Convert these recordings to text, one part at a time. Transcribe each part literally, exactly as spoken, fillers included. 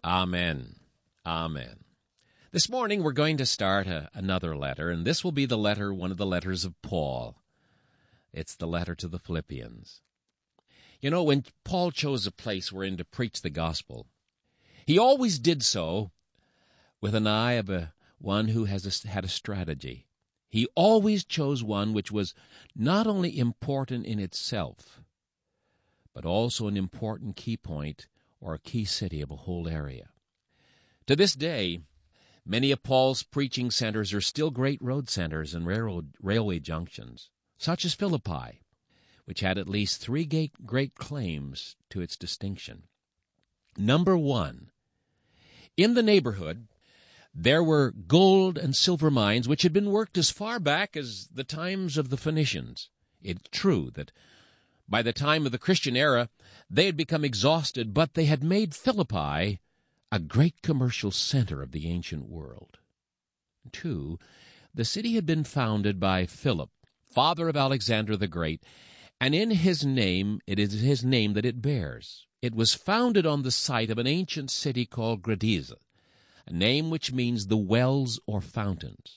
Amen. Amen. This morning we're going to start a, another letter, and this will be the letter, one of the letters of Paul. It's the letter to the Philippians. You know, when Paul chose a place wherein to preach the gospel, he always did so with an eye of a one who has a, had a strategy. He always chose one which was not only important in itself, but also an important key point or a key city of a whole area. To this day, many of Paul's preaching centers are still great road centers and railroad, railway junctions, such as Philippi, which had at least three great, great claims to its distinction. Number one, in the neighborhood, there were gold and silver mines which had been worked as far back as the times of the Phoenicians. It's true that by the time of the Christian era, they had become exhausted, but they had made Philippi a great commercial center of the ancient world. Two, the city had been founded by Philip, father of Alexander the Great, and in his name, it is his name that it bears. It was founded on the site of an ancient city called Gradisa, a name which means the wells or fountains.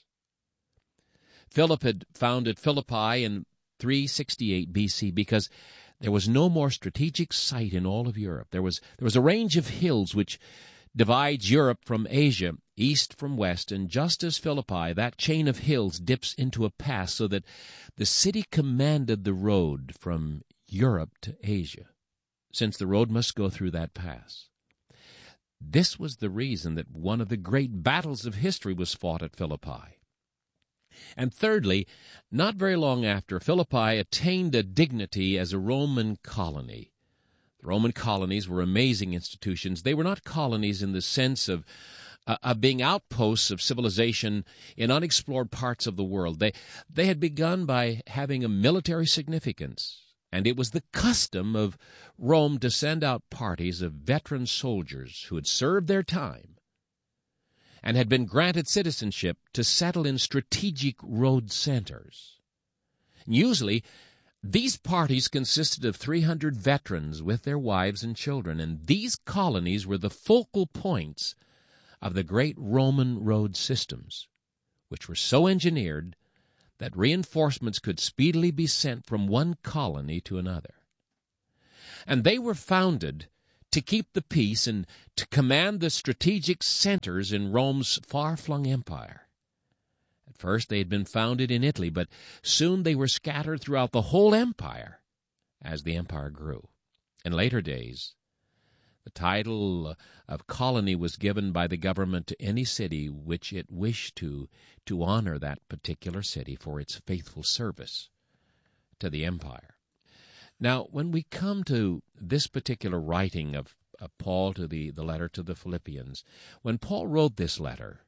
Philip had founded Philippi in three sixty-eight B C because there was no more strategic site in all of Europe. There was, there was a range of hills which divides Europe from Asia, east from west, and just as Philippi, that chain of hills dips into a pass so that the city commanded the road from Europe to Asia, since the road must go through that pass. This was the reason that one of the great battles of history was fought at Philippi. And thirdly, not very long after, Philippi attained a dignity as a Roman colony. The Roman colonies were amazing institutions. They were not colonies in the sense of, uh, of being outposts of civilization in unexplored parts of the world. They, they had begun by having a military significance. And it was the custom of Rome to send out parties of veteran soldiers who had served their time and had been granted citizenship to settle in strategic road centers. Usually, these parties consisted of three hundred veterans with their wives and children, and these colonies were the focal points of the great Roman road systems, which were so engineered that reinforcements could speedily be sent from one colony to another. And they were founded to keep the peace and to command the strategic centers in Rome's far-flung empire. At first they had been founded in Italy, but soon they were scattered throughout the whole empire as the empire grew. In later days, the title of colony was given by the government to any city which it wished to, to honor that particular city for its faithful service to the empire. Now, when we come to this particular writing of, of Paul to the, the letter to the Philippians, when Paul wrote this letter,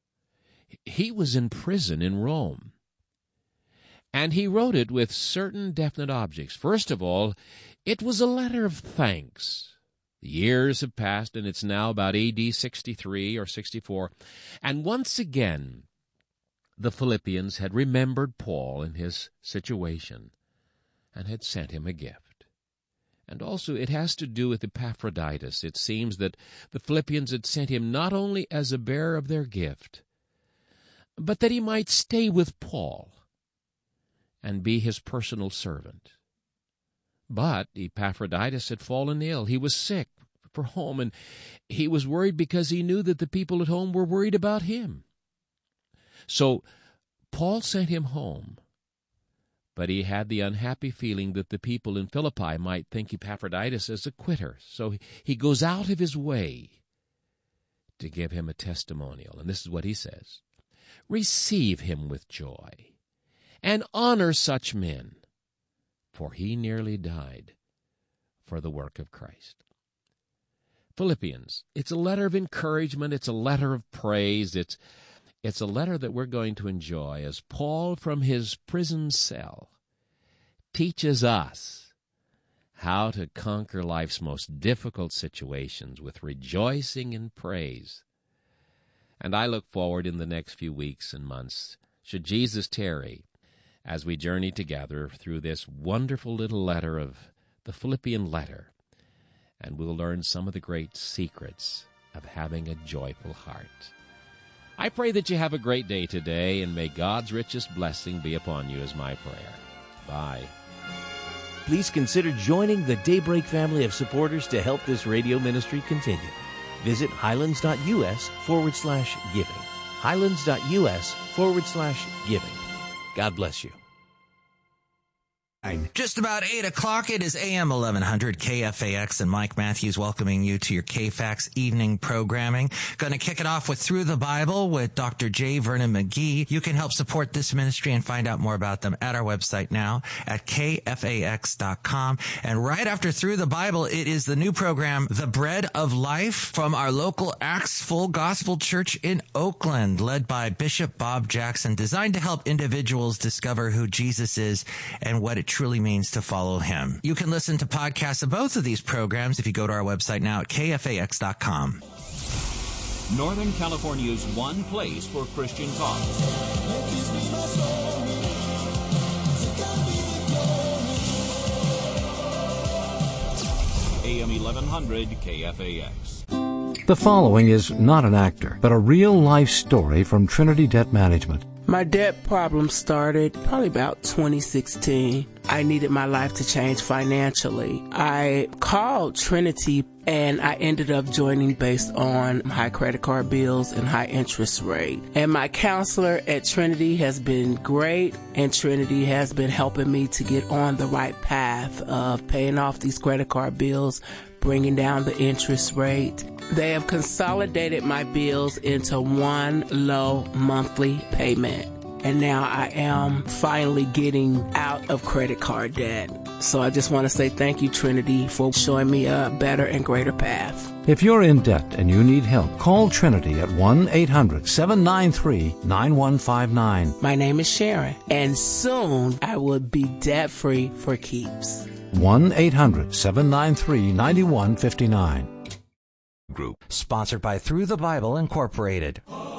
he was in prison in Rome. And he wrote it with certain definite objects. First of all, it was a letter of thanks. The years have passed, and it's now about A D sixty-three or sixty-four. And once again, the Philippians had remembered Paul in his situation and had sent him a gift. And also it has to do with Epaphroditus. It seems that the Philippians had sent him not only as a bearer of their gift, but that he might stay with Paul and be his personal servant. But Epaphroditus had fallen ill. He was sick for home, and he was worried because he knew that the people at home were worried about him. So Paul sent him home, but he had the unhappy feeling that the people in Philippi might think Epaphroditus as a quitter. So he goes out of his way to give him a testimonial. And this is what he says: "Receive him with joy, and honor such men, for he nearly died for the work of Christ." Philippians, it's a letter of encouragement, it's a letter of praise, it's, it's a letter that we're going to enjoy as Paul from his prison cell teaches us how to conquer life's most difficult situations with rejoicing and praise. And I look forward in the next few weeks and months, should Jesus tarry, as we journey together through this wonderful little letter of the Philippian letter, and we'll learn some of the great secrets of having a joyful heart. I pray that you have a great day today, and may God's richest blessing be upon you is my prayer. Bye. Please consider joining the Daybreak family of supporters to help this radio ministry continue. Visit highlands.us forward slash giving. highlands.us forward slash giving. God bless you. Just about eight o'clock. It is A M eleven hundred K F A X, and Mike Matthews welcoming you to your K F A X evening programming. Going to kick it off with Through the Bible with Doctor J. Vernon McGee. You can help support this ministry and find out more about them at our website now at K F A X dot com. And right after Through the Bible, it is the new program, The Bread of Life, from our local Acts Full Gospel Church in Oakland, led by Bishop Bob Jackson, designed to help individuals discover who Jesus is and what it truly means to follow him. You can listen to podcasts of both of these programs if you go to our website now at K F A X dot com. Northern California's one place for Christian talk. A M eleven hundred K F A X. The following is not an actor, but a real-life story from Trinity Debt Management. My debt problem started probably about twenty sixteen. I needed my life to change financially. I called Trinity and I ended up joining based on high credit card bills and high interest rate. And my counselor at Trinity has been great, and Trinity has been helping me to get on the right path of paying off these credit card bills, bringing down the interest rate. They have consolidated my bills into one low monthly payment. And now I am finally getting out of credit card debt. So I just want to say thank you, Trinity, for showing me a better and greater path. If you're in debt and you need help, call Trinity at one eight hundred seven nine three nine one five nine. My name is Sharon, and soon I will be debt-free for keeps. one eight hundred seven nine three nine one five nine. Group. Sponsored by Through the Bible Incorporated.